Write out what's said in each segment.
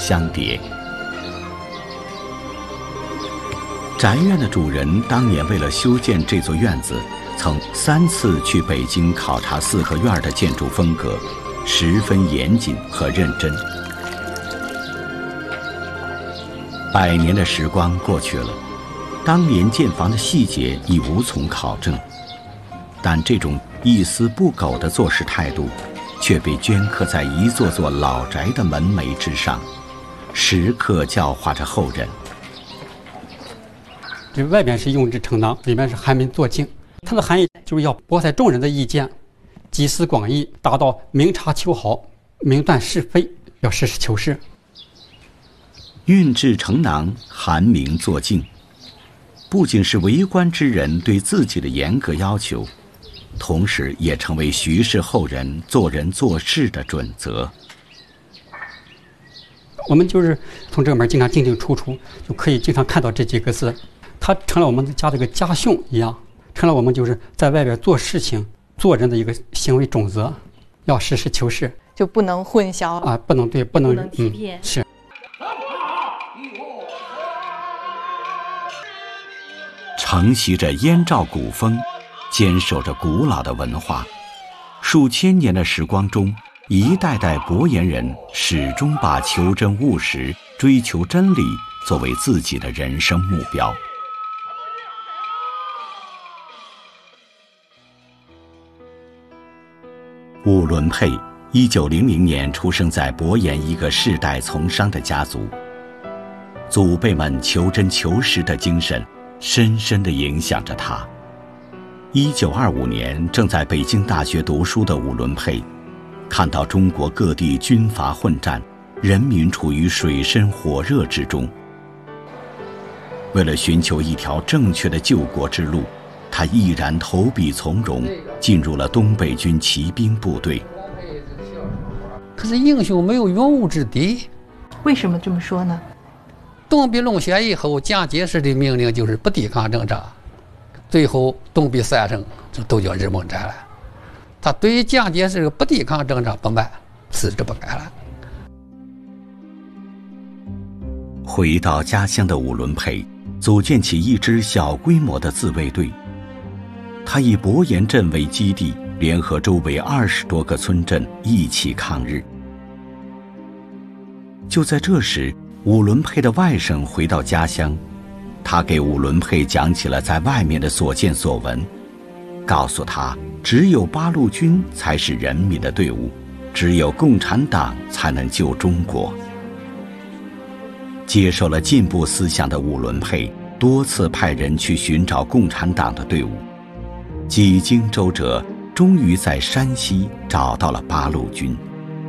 相叠。宅院的主人当年为了修建这座院子，曾3次去北京考察四合院的建筑风格，十分严谨和认真。100年的时光过去了，当年建房的细节已无从考证，但这种一丝不苟的做事态度，却被镌刻在一座座老宅的门楣之上，时刻教化着后人。 这外边是用之承囊，里面是寒门作静。它的含义就是要博采众人的意见，集思广益，达到明察秋毫、明断是非，要实事求是。 运至承囊，寒明作静，不仅是为官之人对自己的严格要求，同时也成为徐氏后人做人做事的准则。 我们就是从这个门经常进进出出，就可以经常看到这几个字，它成了我们家这个家训一样，成了我们就是在外边做事情、做人的一个行为准则，要实事求是， 就不能混淆啊，不能欺骗。 是。 承袭着燕赵古风，坚守着古老的文化，数千年的时光中，一代代博言人始终把求真务实、追求真理作为自己的人生目标。伍伦沛1900年出生在博言一个世代从商的家族，祖辈们求真求实的精神深深地影响着他。1925年，正在北京大学读书的伍伦沛，看到中国各地军阀混战，人民处于水深火热之中。为了寻求一条正确的救国之路，他毅然投笔从戎，进入了东北军骑兵部队。 可是英雄没有勇武之地。 为什么这么说呢？ 东壁弄选以后，蒋介石的命令就是不抵抗挣扎，最后东壁3省就都叫日蒙战了。他对于蒋介石不抵抗挣扎不满，辞职不干了。 回到家乡的伍伦沛组建起一支小规模的自卫队，他以博言镇为基地，联合周围20多个村镇一起抗日。就在这时，伍伦沛的外甥回到家乡，他给伍伦沛讲起了在外面的所见所闻，告诉他只有八路军才是人民的队伍，只有共产党才能救中国。接受了进步思想的伍伦沛多次派人去寻找共产党的队伍，几经周折，终于在山西找到了八路军。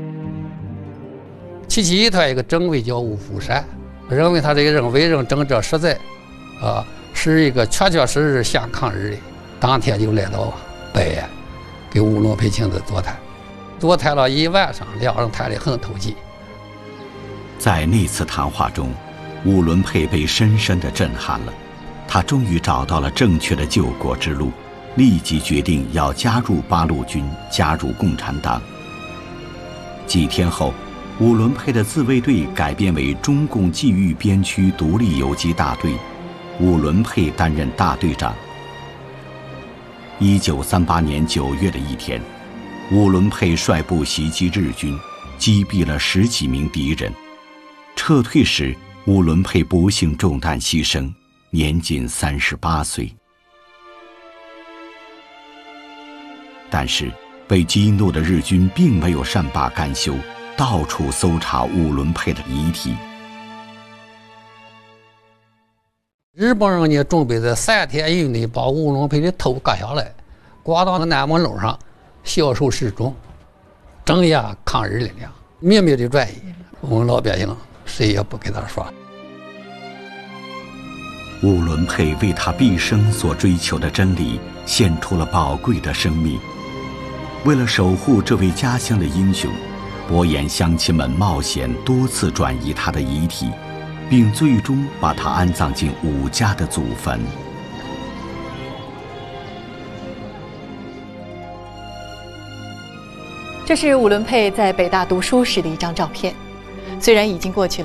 其实他一个政委叫吴福山，认为他这个人为人正直实在，是一个确确实实想抗日的。当天就来到北安，给伍伦沛亲自座谈了一晚上，两人谈得很投机。 在那次谈话中，伍伦沛被深深地震撼了，他终于找到了正确的救国之路，立即决定要加入八路军，加入共产党。几天后，伍伦沛的自卫队改编为中共冀豫边区独立游击大队，伍伦沛担任大队长。1938年9月的一天，伍伦沛率部袭击日军，击毙了10几名敌人。撤退时，伍伦沛不幸中弹牺牲，年仅38岁。但是被激怒的日军并没有善罢甘休，到处搜查伍伦沛的遗体。 日本人呢，准备在3天以内把伍伦沛的头割下来，挂到南门楼上，销售示众，镇压抗日力量，秘密的转移。我们老百姓谁也不跟他说。 伍伦沛为他毕生所追求的真理献出了宝贵的生命。为了守护这位家乡的英雄，博言乡亲们冒险多次转移他的遗体，并最终把他安葬进伍家的祖坟。 这是伍伦沛在北大读书时的一张照片，虽然已经过去了